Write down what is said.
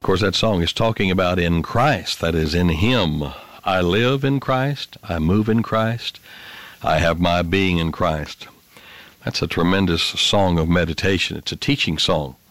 Of course, that song is talking about in Christ, that is, in Him. I live in Christ, I move in Christ, I have my being in Christ. That's a tremendous song of meditation. It's a teaching song.